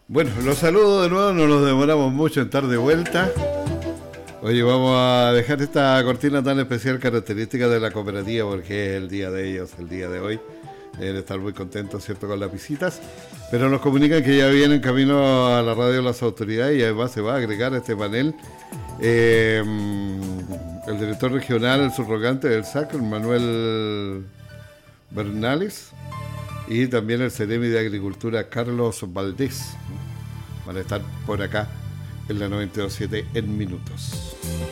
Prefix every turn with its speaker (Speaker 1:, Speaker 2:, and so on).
Speaker 1: Bueno, los saludo de nuevo, no nos demoramos mucho en estar de vuelta. Oye, vamos a dejar esta cortina tan especial, característica de la cooperativa, porque es el día de ellos, el día de hoy. Deben estar muy contentos, ¿cierto?, con las visitas. Pero nos comunican que ya vienen camino a la radio las autoridades y además se va a agregar a este panel el director regional, el subrogante del SAC, Manuel Bernales, y también el Ceremi de Agricultura, Carlos Valdés. Van a estar por acá en la 92.7 en minutos.